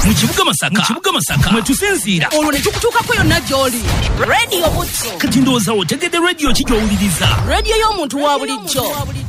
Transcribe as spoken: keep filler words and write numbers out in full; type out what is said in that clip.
mu kibuga Masaka mu kibuga Masaka mwe tusinziira olwo ne tukutuukako yonna gy'oli. Radio Butto kati ndowooza otegedde radio ki gy'owuliriza radio y'omuntu wa bulijjo.